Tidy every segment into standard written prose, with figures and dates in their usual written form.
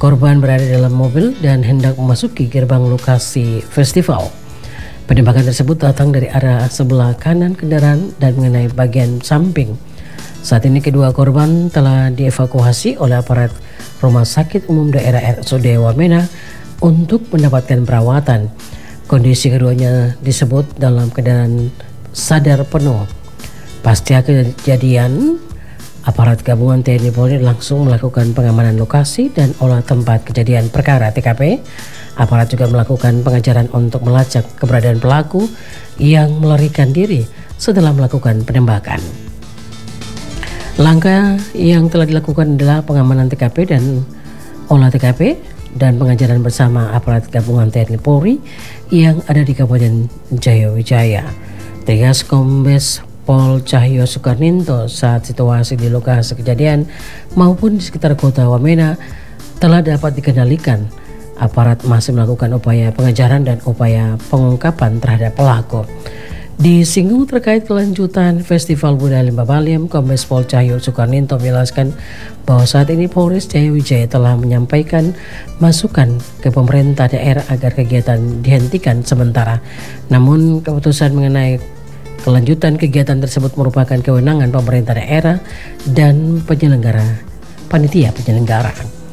Korban berada dalam mobil dan hendak memasuki gerbang lokasi festival. Penembakan tersebut datang dari arah sebelah kanan kendaraan dan mengenai bagian samping. Saat ini kedua korban telah dievakuasi oleh aparat Rumah Sakit Umum Daerah RSUD Wamena untuk mendapatkan perawatan. Kondisi keduanya disebut dalam keadaan sadar penuh. Pasca kejadian, aparat gabungan TNI Polri langsung melakukan pengamanan lokasi dan olah tempat kejadian perkara TKP. Aparat juga melakukan pengejaran untuk melacak keberadaan pelaku yang melarikan diri setelah melakukan penembakan. Langkah yang telah dilakukan adalah pengamanan TKP dan olah TKP dan pengejaran bersama aparat gabungan TNI Polri yang ada di Kabupaten Jayawijaya. Tegas Kombes Pol Cahyo Sukarninto saat situasi di lokasi kejadian maupun di sekitar kota Wamena telah dapat dikendalikan. Aparat masih melakukan upaya pengejaran dan upaya pengungkapan terhadap pelaku. Disinggung terkait kelanjutan Festival Budaya Limbah Baliem, Kombes Pol Cahyo Sukarninto menjelaskan bahwa saat ini Polres Jayawijaya telah menyampaikan masukan ke pemerintah daerah agar kegiatan dihentikan sementara. Namun keputusan mengenai kelanjutan kegiatan tersebut merupakan kewenangan pemerintah daerah dan panitia penyelenggara.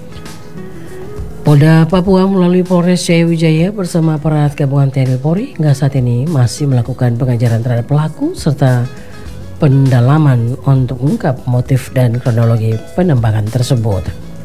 Polda Papua melalui Polres Jayawijaya bersama aparat gabungan TNI Polri hingga saat ini masih melakukan pengejaran terhadap pelaku serta pendalaman untuk mengungkap motif dan kronologi penembakan tersebut.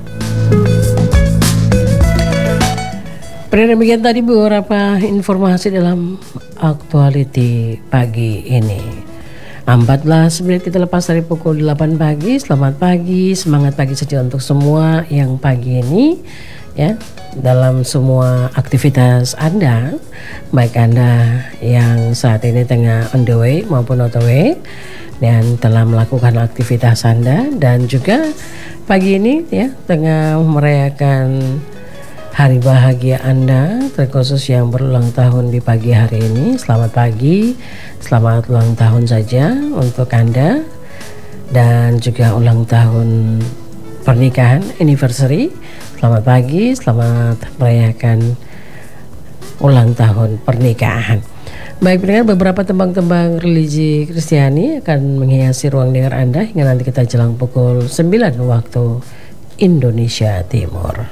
Pada demikian tadi beberapa informasi dalam aktualiti pagi ini. 14 menit kita lepas dari pukul 8 pagi. Selamat pagi, semangat pagi saja untuk semua yang pagi ini ya, dalam semua aktivitas Anda, baik Anda yang saat ini tengah on the way maupun on the way dan telah melakukan aktivitas Anda, dan juga pagi ini ya tengah merayakan hari bahagia Anda, terkhusus yang berulang tahun di pagi hari ini. Selamat pagi, selamat ulang tahun saja untuk Anda, dan juga ulang tahun pernikahan, anniversary. Selamat pagi, selamat merayakan ulang tahun pernikahan. Baik pendengar, beberapa tembang-tembang religi Kristiani akan menghiasi ruang dengar Anda hingga nanti kita jelang pukul 9 waktu Indonesia Timur.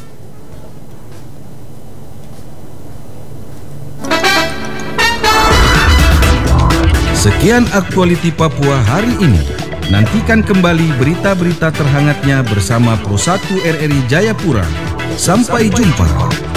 Sekian aktualiti Papua hari ini. Nantikan kembali berita-berita terhangatnya bersama Pro 1 RRI Jayapura. Sampai jumpa.